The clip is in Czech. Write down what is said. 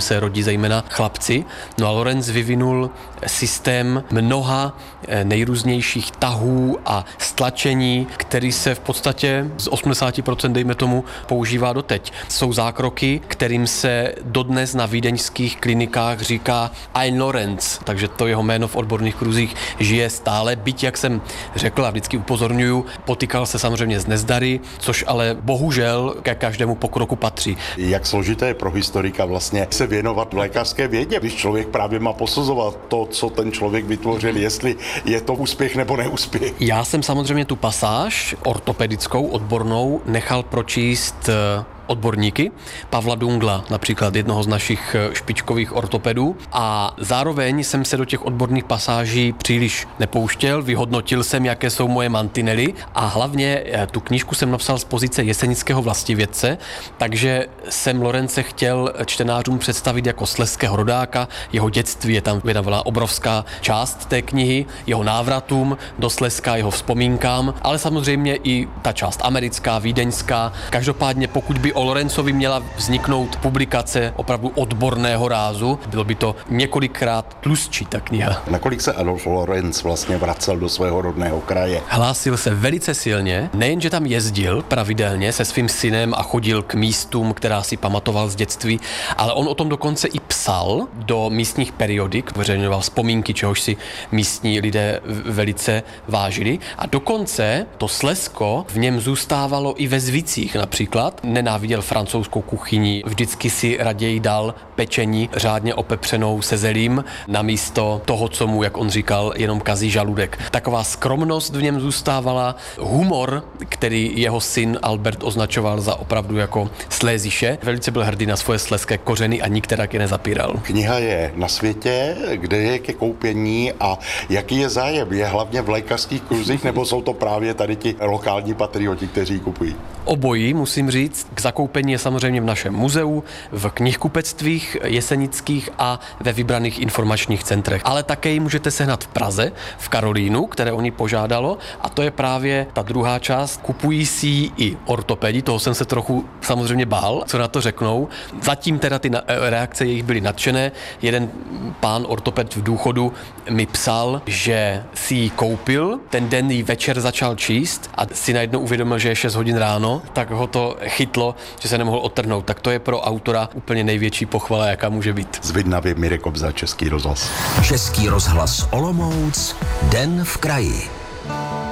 se rodí zejména chlapci. No a Lorenz vyvinul systém mnoha nejrůznějších tahů a stlačení, který se v podstatě z 80%, dejme tomu, používá doteď. Jsou zákroky, kterým se dodnes na vídeňských klinikách říká Ein Lorenz, takže to jeho jméno v odborných kruzích žije stále, byť, jak jsem řekl a vždycky upozorňuju, potýkal se samozřejmě z nezdary, což ale bohužel ke každému pokroku patří. Jak složité je pro historika vlastně se věnovat lékařské vědě, když člověk právě má posuzovat to, co ten člověk vytvořil, jestli je to úspěch nebo neúspěch. Já jsem samozřejmě tu pasáž ortopedickou, odbornou nechal pročíst odborníky, Pavla Dungla, například jednoho z našich špičkových ortopedů, a zároveň jsem se do těch odborných pasáží příliš nepouštěl, vyhodnotil jsem, jaké jsou moje mantinely a hlavně tu knížku jsem napsal z pozice jesenického vlastivědce, takže jsem Lorence chtěl čtenářům představit jako slezského rodáka, jeho dětství je tam věnována obrovská část té knihy, jeho návratům do Slezska, jeho vzpomínkám, ale samozřejmě i ta část americká, vídeňská. Každopádně pokud by o Lorenzovi měla vzniknout publikace opravdu odborného rázu, bylo by to několikrát tlustší ta kniha. Nakolik se Adolf Lorenz vlastně vracel do svého rodného kraje? Hlásil se velice silně, nejenže tam jezdil pravidelně se svým synem a chodil k místům, která si pamatoval z dětství, ale on o tom dokonce i psal do místních periodik, veřejňoval vzpomínky, čehož si místní lidé velice vážili, a dokonce to Slezsko v něm zůstávalo i ve zvicích například. Nenáviděl francouzskou kuchyni, vždycky si raději dal pečení řádně opepřenou se zelím namísto toho, co mu, jak on říkal, jenom kazí žaludek. Taková skromnost v něm zůstávala, humor, který jeho syn Albert označoval za opravdu jako sléziše. Velice byl hrdý na svoje slezské kořeny a nikterak je nezapíral. Kniha je na světě, kde je ke koupení a jaký je zájem? Je hlavně v lékařských kruzích, nebo jsou to právě tady ti lokální patrioti, kteří ji kupují? Obojí, musím říct. K zakoupení je samozřejmě v našem muzeu, v knihkupectvích jesenických a ve vybraných informačních centrech. Ale také ji můžete sehnat v Praze, v Karolínu, které oni požádalo, a to je právě ta druhá část. Kupují si ji i ortopedi, toho jsem se trochu samozřejmě bál, co na to řeknou. Zatím teda ty reakce jejich byly nadšené. Jeden pán ortoped v důchodu mi psal, že si ji koupil, ten den ji večer začal číst a si najednou uvědomil, že je 6 hodin ráno, tak ho to chytlo, že se nemohl odtrhnout. Tak to je pro autora úplně největší pochvala, jaká může být. Z Vidnavy Mirek Kobza, Český rozhlas. Český rozhlas Olomouc, Den v kraji.